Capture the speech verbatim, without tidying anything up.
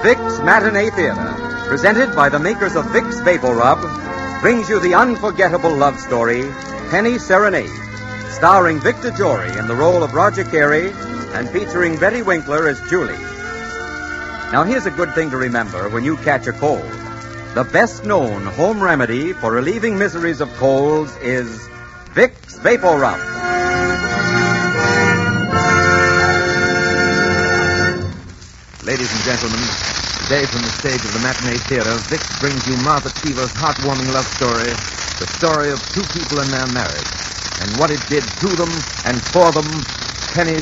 Vicks Matinee Theater, presented by the makers of Vicks Vapor Rub, brings you the unforgettable love story, Penny Serenade, starring Victor Jory in the role of Roger Carey and featuring Betty Winkler as Julie. Now, here's a good thing to remember when you catch a cold. The best-known home remedy for relieving miseries of colds is Vicks Vapor Rub. Ladies and gentlemen, today from the stage of the Matinee Theater, Vicks brings you Martha Cheever's heartwarming love story, the story of two people in their marriage, and what it did to them and for them, Penny